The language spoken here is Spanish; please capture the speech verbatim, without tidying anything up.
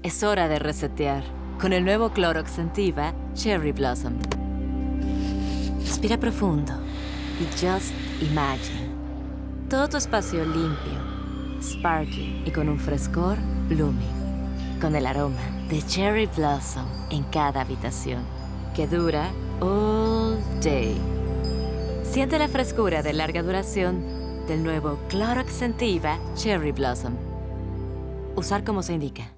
Es hora de resetear con el nuevo Clorox Scentiva Cherry Blossom. Respira profundo y just imagine. Todo tu espacio limpio, sparkling y con un frescor blooming. Con el aroma de Cherry Blossom en cada habitación, que dura all day. Siente la frescura de larga duración del nuevo Clorox Scentiva Cherry Blossom. Usar como se indica.